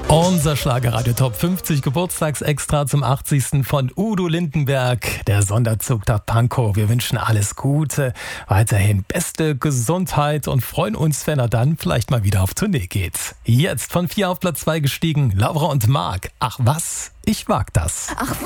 Unser Schlagerradio Top 50 Geburtstagsextra zum 80. von Udo Lindenberg, der Sonderzug der Pankow. Wir wünschen alles Gute, weiterhin beste Gesundheit und freuen uns, wenn er dann vielleicht mal wieder auf Tournee geht. Jetzt von 4 auf Platz 2 gestiegen, Laura und Marc. Ach was, ich mag das. Ach